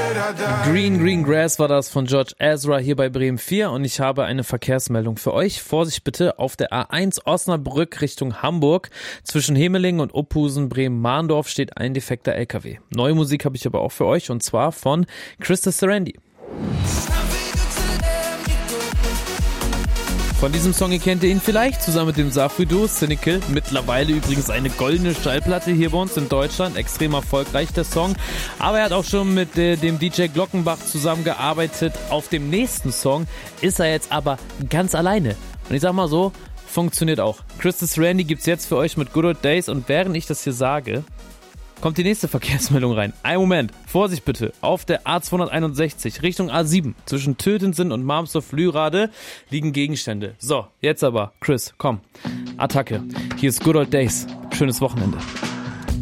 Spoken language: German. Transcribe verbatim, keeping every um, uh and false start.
Green Green Grass war das von George Ezra hier bei Bremen vier und ich habe eine Verkehrsmeldung für euch. Vorsicht bitte auf der A eins Osnabrück Richtung Hamburg. Zwischen Hemelingen und Ophusen Bremen-Mahndorf steht ein defekter L K W. Neue Musik habe ich aber auch für euch und zwar von Krista Serendi. Von diesem Song kennt ihr ihn vielleicht, zusammen mit dem Safri-Duo Cynical. Mittlerweile übrigens eine goldene Schallplatte hier bei uns in Deutschland. Extrem erfolgreich der Song. Aber er hat auch schon mit äh, dem D J Glockenbach zusammengearbeitet. Auf dem nächsten Song ist er jetzt aber ganz alleine. Und ich sag mal so, funktioniert auch. Krista Serendi gibt's jetzt für euch mit Good Old Days. Und während ich das hier sage, kommt die nächste Verkehrsmeldung rein. Ein Moment, Vorsicht bitte, auf der A zweihunderteinundsechzig Richtung A sieben zwischen Tötensen und Marmsdorf-Lührade liegen Gegenstände. So, jetzt aber, Chris, komm, Attacke. Hier ist Good Old Days. Schönes Wochenende.